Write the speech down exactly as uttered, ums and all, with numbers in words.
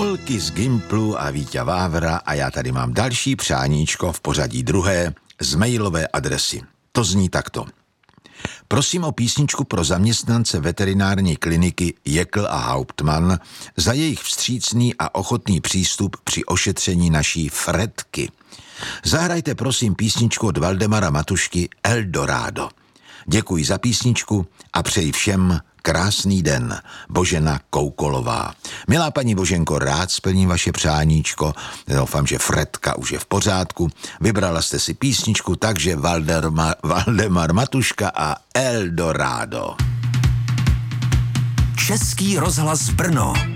Holky z Gimplu a Víťa Vávra a já tady mám další přáníčko v pořadí druhé z mailové adresy. To zní takto. Prosím o písničku pro zaměstnance veterinární kliniky Jekl a Hauptmann za jejich vstřícný a ochotný přístup při ošetření naší Fredky. Zahrajte prosím písničku od Valdemara Matušky Eldorado. Děkuji za písničku a přeji všem krásný den. Božena Koukolová. Milá paní Boženko, rád splním vaše přáníčko. Doufám, že Fredka už je v pořádku. Vybrala jste si písničku, takže Valdemar, Valdemar Matuška a Eldorado. Český rozhlas Brno.